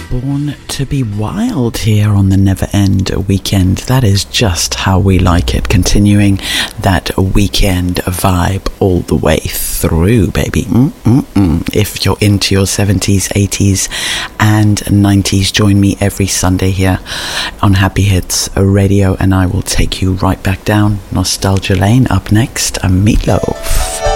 Born to be Wild here on the Never End Weekend. That is just how we like it. Continuing that weekend vibe all the way through, baby. If you're into your 70s, 80s and 90s, join me every Sunday here on Happy Hits Radio and I will take you right back down Nostalgia Lane. Up next, Meatloaf.